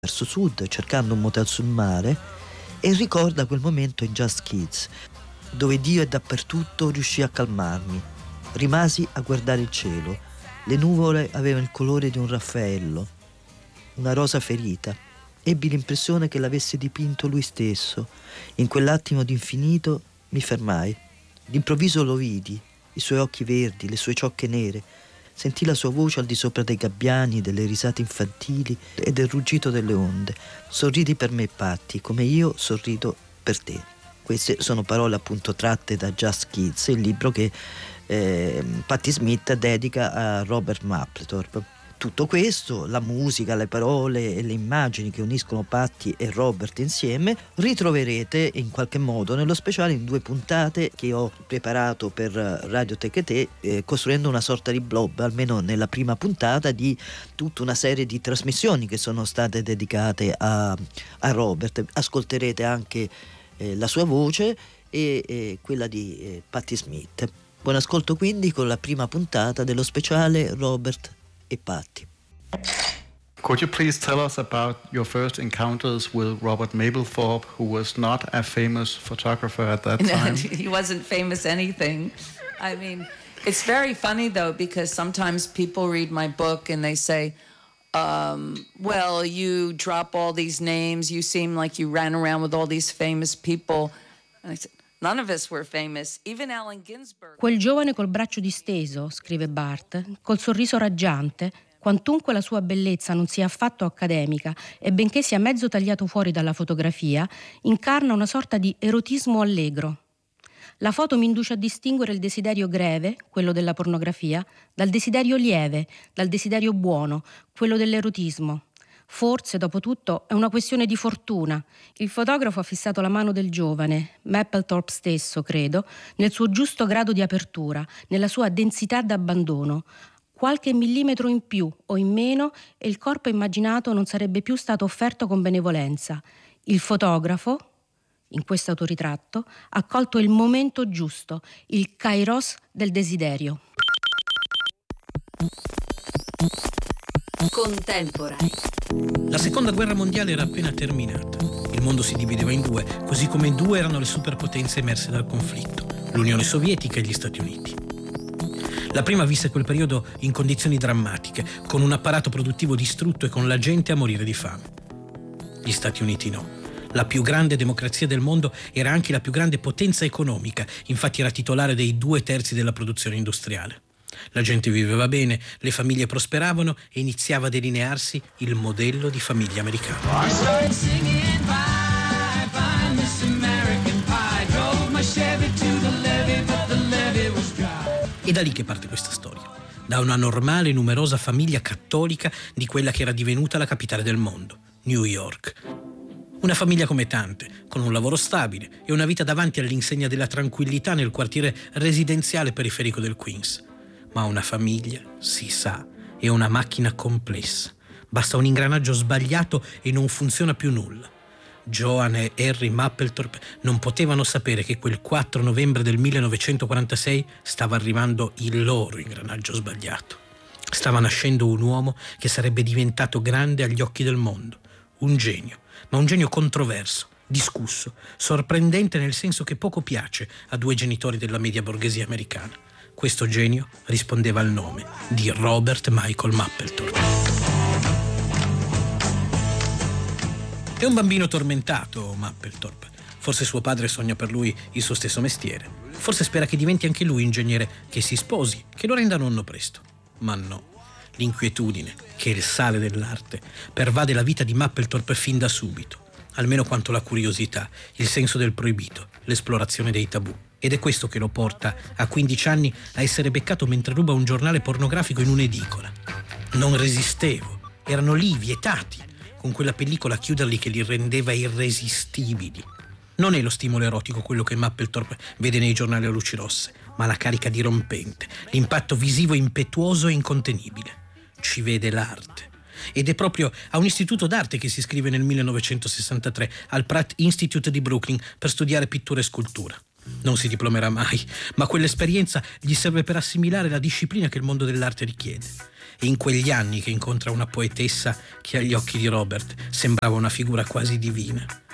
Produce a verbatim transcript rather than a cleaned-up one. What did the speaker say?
verso sud cercando un motel sul mare e ricorda quel momento in Just Kids dove Dio è dappertutto. Riuscì a calmarmi, rimasi a guardare il cielo, le nuvole avevano il colore di un Raffaello, una rosa ferita. Ebbi l'impressione che l'avesse dipinto lui stesso. In quell'attimo d'infinito mi fermai, d'improvviso lo vidi, i suoi occhi verdi, le sue ciocche nere. Sentì la sua voce al di sopra dei gabbiani, delle risate infantili e del ruggito delle onde. Sorridi per me, Patti, come io sorrido per te. Queste sono parole appunto tratte da Just Kids, il libro che eh, Patti Smith dedica a Robert Mapplethorpe. Tutto questo, la musica, le parole e le immagini che uniscono Patti e Robert insieme, ritroverete in qualche modo nello speciale in due puntate che ho preparato per Radio Tecate, eh, costruendo una sorta di blog, almeno nella prima puntata, di tutta una serie di trasmissioni che sono state dedicate a, a Robert. Ascolterete anche eh, la sua voce e, e quella di eh, Patti Smith. Buon ascolto quindi con la prima puntata dello speciale Robert e Patti. Could you please tell us about your first encounters with Robert Mapplethorpe, who was not a famous photographer at that time? He wasn't famous anything. I mean, it's very funny though, because sometimes people read my book and they say, um, well, you drop all these names, you seem like you ran around with all these famous people. And I said, none of us were famous, even Allen Ginsberg. Quel giovane col braccio disteso, scrive Barth, col sorriso raggiante, quantunque la sua bellezza non sia affatto accademica e benché sia mezzo tagliato fuori dalla fotografia, incarna una sorta di erotismo allegro. La foto mi induce a distinguere il desiderio greve, quello della pornografia, dal desiderio lieve, dal desiderio buono, quello dell'erotismo. Forse, dopo tutto, è una questione di fortuna. Il fotografo ha fissato la mano del giovane, Mapplethorpe stesso, credo, nel suo giusto grado di apertura, nella sua densità d'abbandono. Qualche millimetro in più o in meno e il corpo immaginato non sarebbe più stato offerto con benevolenza. Il fotografo, in questo autoritratto, ha colto il momento giusto, il kairos del desiderio. Contemporanei. La seconda guerra mondiale era appena terminata. Il mondo si divideva in due, così come in due erano le superpotenze emerse dal conflitto, l'Unione Sovietica e gli Stati Uniti. La prima visse quel periodo in condizioni drammatiche, con un apparato produttivo distrutto e con la gente a morire di fame. Gli Stati Uniti no. La più grande democrazia del mondo era anche la più grande potenza economica, infatti era titolare dei due terzi della produzione industriale. La gente viveva bene, le famiglie prosperavano e iniziava a delinearsi il modello di famiglia americana. È da lì che parte questa storia, da una normale e numerosa famiglia cattolica di quella che era divenuta la capitale del mondo, New York. Una famiglia come tante, con un lavoro stabile e una vita davanti all'insegna della tranquillità nel quartiere residenziale periferico del Queens. Ma una famiglia, si sa, è una macchina complessa. Basta un ingranaggio sbagliato e non funziona più nulla. Joan e Harry Mapplethorpe non potevano sapere che quel quattro novembre del millenovecentoquarantasei stava arrivando il loro ingranaggio sbagliato. Stava nascendo un uomo che sarebbe diventato grande agli occhi del mondo. Un genio, ma un genio controverso, discusso, sorprendente nel senso che poco piace a due genitori della media borghesia americana. Questo genio rispondeva al nome di Robert Michael Mapplethorpe. È un bambino tormentato, Mapplethorpe. Forse suo padre sogna per lui il suo stesso mestiere. Forse spera che diventi anche lui ingegnere, che si sposi, che lo renda nonno presto. Ma no. L'inquietudine, che è il sale dell'arte, pervade la vita di Mapplethorpe fin da subito. Almeno quanto la curiosità, il senso del proibito, l'esplorazione dei tabù. Ed è questo che lo porta, a quindici anni, a essere beccato mentre ruba un giornale pornografico in un'edicola. Non resistevo. Erano lì, vietati, con quella pellicola a chiuderli che li rendeva irresistibili. Non è lo stimolo erotico quello che Mapplethorpe vede nei giornali a luci rosse, ma la carica dirompente, l'impatto visivo impetuoso e incontenibile. Ci vede l'arte. Ed è proprio a un istituto d'arte che si iscrive nel millenovecentosessantatré al Pratt Institute di Brooklyn per studiare pittura e scultura. Non si diplomerà mai, ma quell'esperienza gli serve per assimilare la disciplina che il mondo dell'arte richiede. È in quegli anni che incontra una poetessa che agli occhi di Robert sembrava una figura quasi divina.